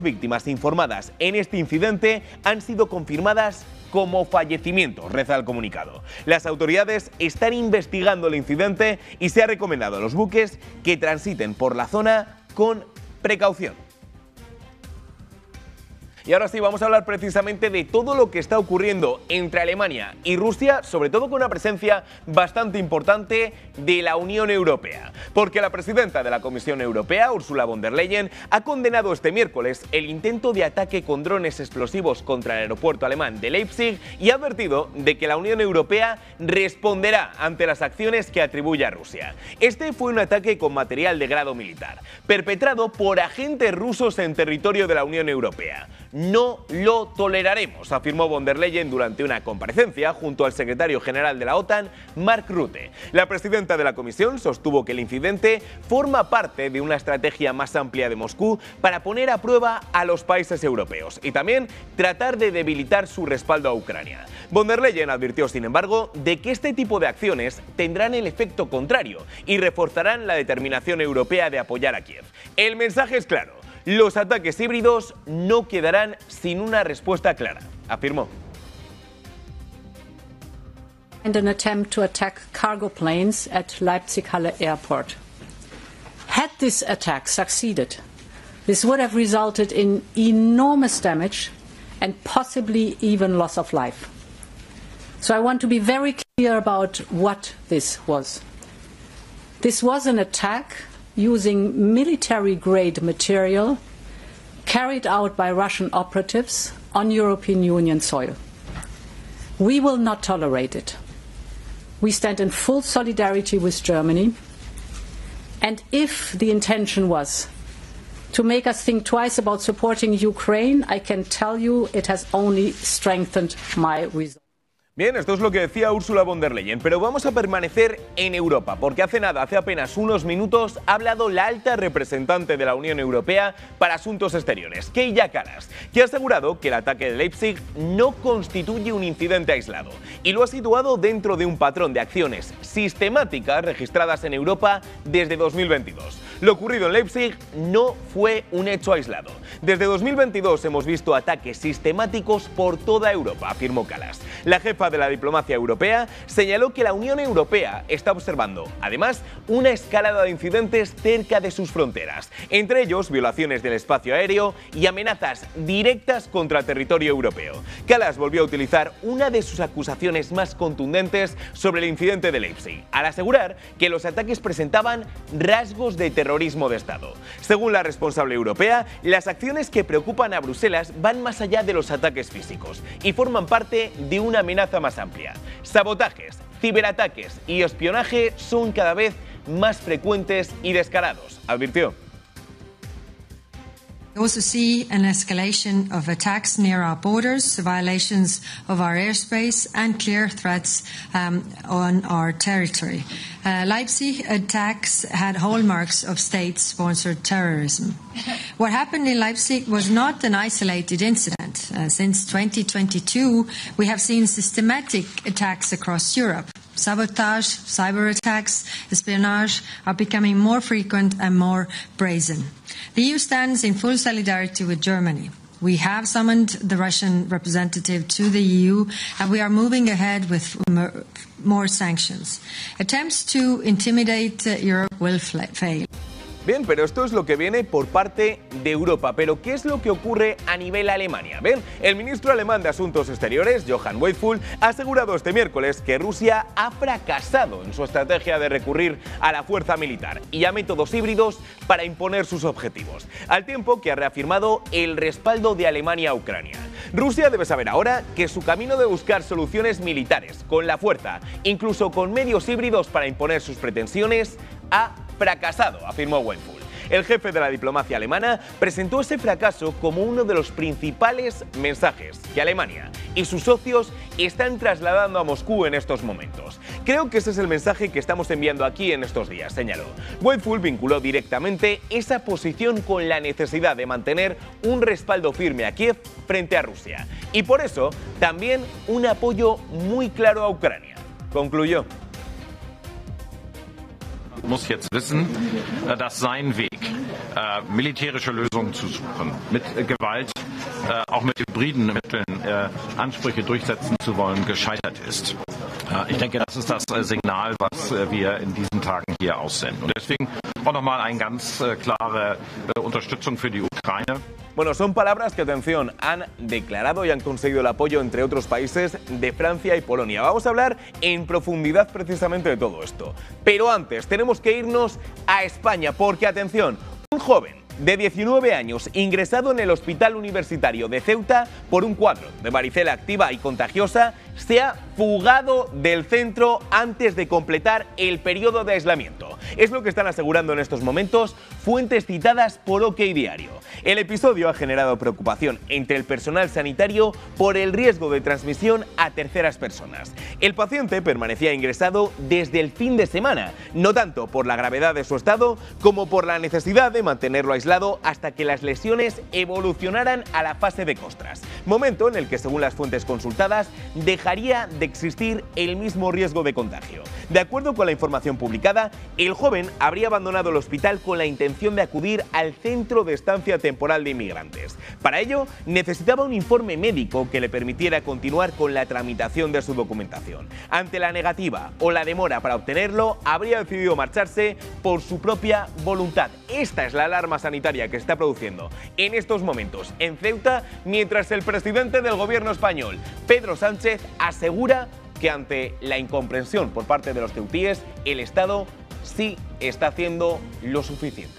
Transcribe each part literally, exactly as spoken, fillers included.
víctimas informadas en este incidente han sido confirmadas como fallecimientos, reza el comunicado. Las autoridades están investigando el incidente y se ha recomendado a los buques que transiten por la zona con precaución. Y ahora sí, vamos a hablar precisamente de todo lo que está ocurriendo entre Alemania y Rusia, sobre todo con una presencia bastante importante de la Unión Europea. Porque la presidenta de la Comisión Europea, Ursula von der Leyen, ha condenado este miércoles el intento de ataque con drones explosivos contra el aeropuerto alemán de Leipzig y ha advertido de que la Unión Europea responderá ante las acciones que atribuye a Rusia. Este fue un ataque con material de grado militar, perpetrado por agentes rusos en territorio de la Unión Europea. No lo toleraremos, afirmó von der Leyen durante una comparecencia junto al secretario general de la OTAN, Mark Rutte. La presidenta de la Comisión sostuvo que el incidente forma parte de una estrategia más amplia de Moscú para poner a prueba a los países europeos y también tratar de debilitar su respaldo a Ucrania. Von der Leyen advirtió, sin embargo, de que este tipo de acciones tendrán el efecto contrario y reforzarán la determinación europea de apoyar a Kiev. El mensaje es claro. Los ataques híbridos no quedarán sin una respuesta clara, afirmó. And an attempt to attack cargo planes at Leipzig-Halle Airport. Had this attack succeeded, this would have resulted in enormous damage and possibly even loss of life. So I want to be very clear about what this was. This was an attack using military-grade material carried out by Russian operatives on European Union soil. We will not tolerate it. We stand in full solidarity with Germany, and if the intention was to make us think twice about supporting Ukraine, I can tell you it has only strengthened my resolve. Bien, esto es lo que decía Ursula von der Leyen, pero vamos a permanecer en Europa, porque hace nada, hace apenas unos minutos, ha hablado la alta representante de la Unión Europea para Asuntos Exteriores, Kaja Kallas, que ha asegurado que el ataque de Leipzig no constituye un incidente aislado y lo ha situado dentro de un patrón de acciones sistemáticas registradas en Europa desde dos mil veintidós. Lo ocurrido en Leipzig no fue un hecho aislado. Desde dos mil veintidós hemos visto ataques sistemáticos por toda Europa, afirmó Kallas. La jefa de la diplomacia europea señaló que la Unión Europea está observando, además, una escalada de incidentes cerca de sus fronteras, entre ellos violaciones del espacio aéreo y amenazas directas contra el territorio europeo. Kallas volvió a utilizar una de sus acusaciones más contundentes sobre el incidente de Leipzig, al asegurar que los ataques presentaban rasgos de terrorismo de Estado. Según la responsable europea, las acciones que preocupan a Bruselas van más allá de los ataques físicos y forman parte de una amenaza más amplia. Sabotajes, ciberataques y espionaje son cada vez más frecuentes y descarados, advirtió. We also see an escalation of attacks near our borders, violations of our airspace, and clear threats um, on our territory. Uh, Leipzig attacks had hallmarks of state-sponsored terrorism. What happened in Leipzig was not an isolated incident. Uh, since twenty twenty-two, we have seen systematic attacks across Europe. Sabotage, cyber attacks, espionage are becoming more frequent and more brazen. The E U stands in full solidarity with Germany. We have summoned the Russian representative to the E U and we are moving ahead with more sanctions. Attempts to intimidate Europe will fail. Bien, pero esto es lo que viene por parte de Europa. Pero ¿qué es lo que ocurre a nivel Alemania? Bien, el ministro alemán de Asuntos Exteriores, Johann Wadephul, ha asegurado este miércoles que Rusia ha fracasado en su estrategia de recurrir a la fuerza militar y a métodos híbridos para imponer sus objetivos, al tiempo que ha reafirmado el respaldo de Alemania a Ucrania. Rusia debe saber ahora que su camino de buscar soluciones militares con la fuerza, incluso con medios híbridos para imponer sus pretensiones, ha fracasado, afirmó Wadephul. El jefe de la diplomacia alemana presentó ese fracaso como uno de los principales mensajes que Alemania y sus socios están trasladando a Moscú en estos momentos. Creo que ese es el mensaje que estamos enviando aquí en estos días, señaló. Wadephul vinculó directamente esa posición con la necesidad de mantener un respaldo firme a Kiev frente a Rusia y por eso también un apoyo muy claro a Ucrania. Concluyó. muss jetzt wissen, dass sein Weg, militärische Lösungen zu suchen, mit Gewalt, auch mit hybriden Mitteln Ansprüche durchsetzen zu wollen, gescheitert ist. Ich denke, das ist das Signal, was wir in diesen Tagen hier aussenden. Und deswegen auch nochmal eine ganz klare Unterstützung für die Ukraine. Bueno, son palabras que, atención, han declarado y han conseguido el apoyo, entre otros países, de Francia y Polonia. Vamos a hablar en profundidad precisamente de todo esto. Pero antes, tenemos que irnos a España, porque, atención, un joven de diecinueve años, ingresado en el Hospital Universitario de Ceuta por un cuadro de varicela activa y contagiosa, se ha fugado del centro antes de completar el periodo de aislamiento. Es lo que están asegurando en estos momentos fuentes citadas por OK Diario. El episodio ha generado preocupación entre el personal sanitario por el riesgo de transmisión a terceras personas. El paciente permanecía ingresado desde el fin de semana, no tanto por la gravedad de su estado como por la necesidad de mantenerlo aislado hasta que las lesiones evolucionaran a la fase de costras, momento en el que, según las fuentes consultadas, dejaría de existir el mismo riesgo de contagio. De acuerdo con la información publicada, el joven habría abandonado el hospital con la intención de acudir al centro de estancia temporal de inmigrantes. Para ello, necesitaba un informe médico que le permitiera continuar con la tramitación de su documentación. Ante la negativa o la demora para obtenerlo, habría decidido marcharse por su propia voluntad. Esta es la alarma sanitaria que se está produciendo en estos momentos en Ceuta, mientras el presidente del gobierno español, Pedro Sánchez, asegura que ante la incomprensión por parte de los ceutíes, el Estado sí está haciendo lo suficiente.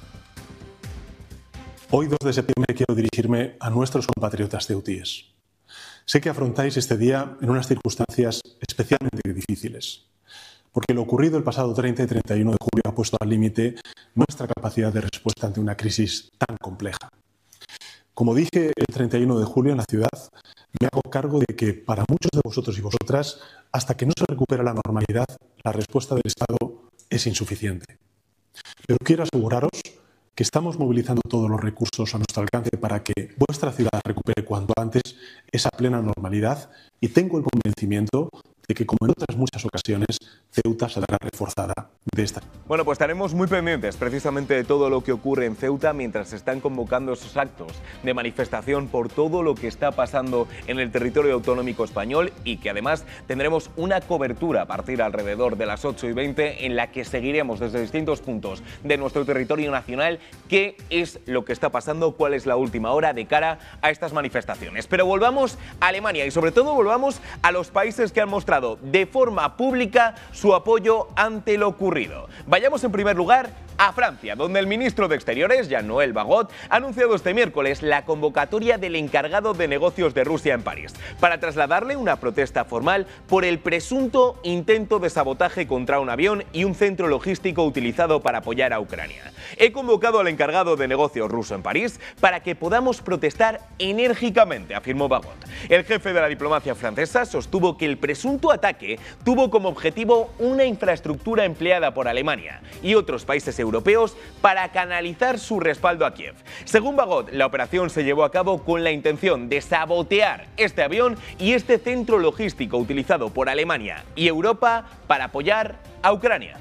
Hoy, dos de septiembre, quiero dirigirme a nuestros compatriotas ceutíes. Sé que afrontáis este día en unas circunstancias especialmente difíciles, porque lo ocurrido el pasado treinta y treinta y uno de julio ha puesto al límite nuestra capacidad de respuesta ante una crisis tan compleja. Como dije el treinta y uno de julio en la ciudad, me hago cargo de que para muchos de vosotros y vosotras, hasta que no se recupera la normalidad, la respuesta del Estado es insuficiente. Pero quiero aseguraros que estamos movilizando todos los recursos a nuestro alcance para que vuestra ciudad recupere cuanto antes esa plena normalidad, y tengo el convencimiento de que, como en otras muchas ocasiones, Ceuta saldrá reforzada de esta. Bueno, pues estaremos muy pendientes precisamente de todo lo que ocurre en Ceuta mientras se están convocando esos actos de manifestación por todo lo que está pasando en el territorio autonómico español, y que además tendremos una cobertura a partir alrededor de las ocho y veinte en la que seguiremos desde distintos puntos de nuestro territorio nacional qué es lo que está pasando, cuál es la última hora de cara a estas manifestaciones. Pero volvamos a Alemania y sobre todo volvamos a los países que han mostrado de forma pública su apoyo ante lo ocurrido. Vayamos en primer lugar a Francia, donde el ministro de Exteriores, Jean-Noël Barrot, ha anunciado este miércoles la convocatoria del encargado de negocios de Rusia en París, para trasladarle una protesta formal por el presunto intento de sabotaje contra un avión y un centro logístico utilizado para apoyar a Ucrania. He convocado al encargado de negocios ruso en París para que podamos protestar enérgicamente, afirmó Barrot. El jefe de la diplomacia francesa sostuvo que el presunto ataque tuvo como objetivo una infraestructura empleada por Alemania y otros países europeos para canalizar su respaldo a Kiev. Según Barrot, la operación se llevó a cabo con la intención de sabotear este avión y este centro logístico utilizado por Alemania y Europa para apoyar a Ucrania.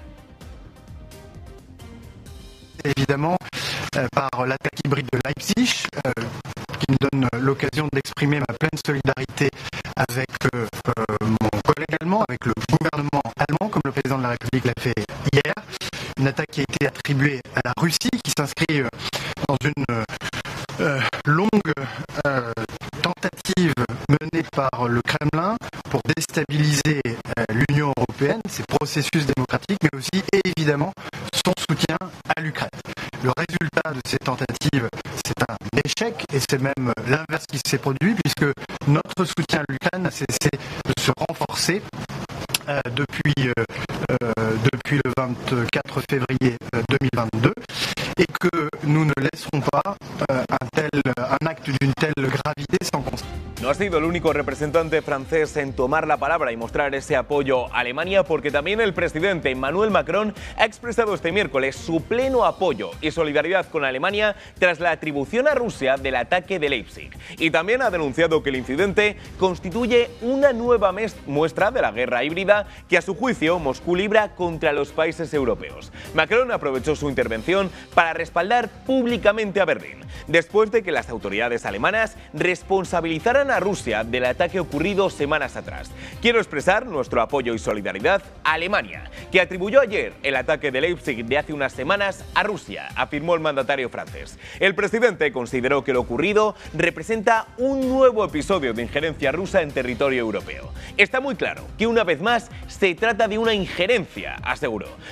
Évidemment, euh, par l'attaque hybride de Leipzig, euh, qui me donne l'occasion d'exprimer ma pleine solidarité avec euh, mon collègue allemand, avec le gouvernement allemand, comme le président de la République l'a fait hier. Une attaque qui a été attribuée à la Russie, qui s'inscrit euh, dans une euh, longue euh, tentative menée par le Kremlin pour déstabiliser euh, l'Union européenne, ses processus démocratiques, mais aussi évidemment son soutien à l'Ukraine. Le résultat de ces tentatives, c'est un échec, et c'est même l'inverse qui s'est produit, puisque notre soutien à l'Ukraine n'a cessé de se renforcer euh, depuis, euh, euh, depuis le vingt-quatre février deux mille vingt-deux, et que nous ne laisserons pas euh, un, tel, un acte d'une telle gravité sans conséquence. No no ha sido el único representante francés en tomar la palabra y mostrar ese apoyo a Alemania, porque también el presidente Emmanuel Macron ha expresado este miércoles su pleno apoyo y solidaridad con Alemania tras la atribución a Rusia del ataque de Leipzig. Y también ha denunciado que el incidente constituye una nueva muestra de la guerra híbrida que, a su juicio, Moscú libra contra los países europeos. Macron aprovechó su intervención para respaldar públicamente a Berlín, después de que las autoridades alemanas responsabilizaran a Rusia del ataque ocurrido semanas atrás. Quiero expresar nuestro apoyo y solidaridad a Alemania, que atribuyó ayer el ataque de Leipzig de hace unas semanas a Rusia, afirmó el mandatario francés. El presidente consideró que lo ocurrido representa un nuevo episodio de injerencia rusa en territorio europeo. Está muy claro que una vez más se trata de una injerencia, aseguró.